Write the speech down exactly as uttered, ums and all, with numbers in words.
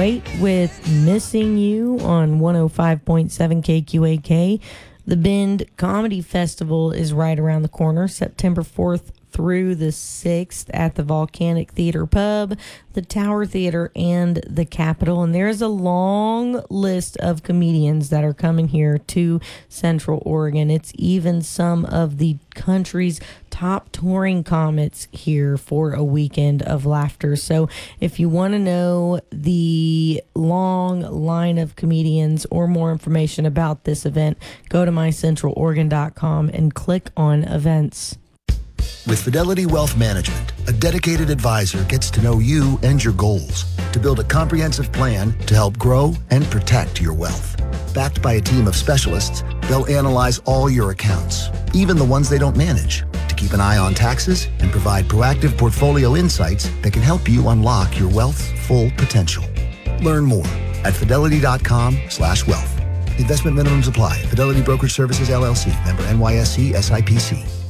White with Missing You on one oh five point seven K Q A K. The Bend Comedy Festival is right around the corner, September fourth through the sixth at the Volcanic Theater Pub, the Tower Theater, and the Capitol. And there's a long list of comedians that are coming here to Central Oregon. It's even some of the country's top touring comics here for a weekend of laughter. So if you want to know the long line of comedians or more information about this event, go to my central oregon dot com and click on events. With Fidelity Wealth Management, a dedicated advisor gets to know you and your goals to build a comprehensive plan to help grow and protect your wealth. Backed by a team of specialists, they'll analyze all your accounts, even the ones they don't manage, to keep an eye on taxes and provide proactive portfolio insights that can help you unlock your wealth's full potential. Learn more at fidelity dot com slash wealth. Investment minimums apply. Fidelity Brokerage Services, L L C. Member N Y S E S I P C.